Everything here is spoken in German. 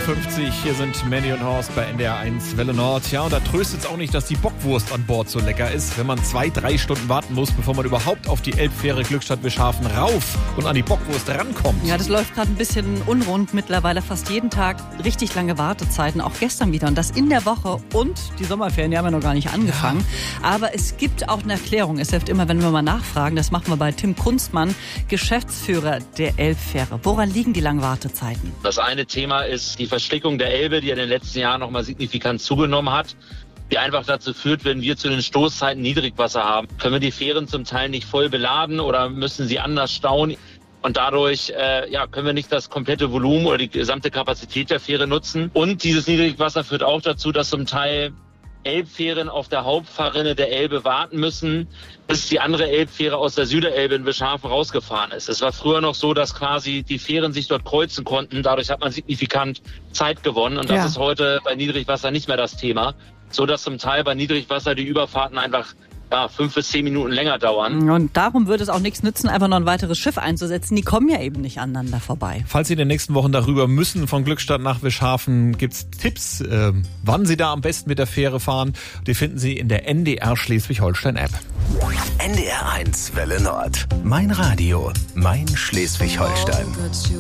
8.50 Uhr, hier sind Manny und Horst bei NDR 1 Welle Nord. Ja, und da tröstet es auch nicht, dass die Bockwurst an Bord so lecker ist, wenn man 2-3 Stunden warten muss, bevor man überhaupt auf die Elbfähre Glückstadt-Bischhafen rauf und an die Bockwurst rankommt. Ja, das läuft gerade ein bisschen unrund. Mittlerweile fast jeden Tag richtig lange Wartezeiten, auch gestern wieder. Und das in der Woche. Und die Sommerferien, die haben ja noch gar nicht angefangen. Ja. Aber es gibt auch eine Erklärung. Es hilft immer, wenn wir mal nachfragen. Das machen wir bei Tim Kunstmann, Geschäftsführer der Elbfähre. Woran liegen die langen Wartezeiten? Das eine Thema ist die Verstrickung der Elbe, die in den letzten Jahren noch mal signifikant zugenommen hat, die einfach dazu führt, wenn wir zu den Stoßzeiten Niedrigwasser haben, können wir die Fähren zum Teil nicht voll beladen oder müssen sie anders stauen. Und dadurch können wir nicht das komplette Volumen oder die gesamte Kapazität der Fähre nutzen. Und dieses Niedrigwasser führt auch dazu, dass zum Teil Elbfähren auf der Hauptfahrrinne der Elbe warten müssen, bis die andere Elbfähre aus der Süderelbe in Bischhafen rausgefahren ist. Es war früher noch so, dass quasi die Fähren sich dort kreuzen konnten. Dadurch hat man signifikant Zeit gewonnen. Und das ist heute bei Niedrigwasser nicht mehr das Thema. So dass zum Teil bei Niedrigwasser die Überfahrten einfach 5 bis 10 Minuten länger dauern. Und darum würde es auch nichts nützen, einfach noch ein weiteres Schiff einzusetzen. Die kommen ja eben nicht aneinander vorbei. Falls Sie in den nächsten Wochen darüber müssen, von Glückstadt nach Bischhafen, gibt's Tipps, wann Sie da am besten mit der Fähre fahren. Die finden Sie in der NDR Schleswig-Holstein-App. NDR 1 Welle Nord. Mein Radio, mein Schleswig-Holstein.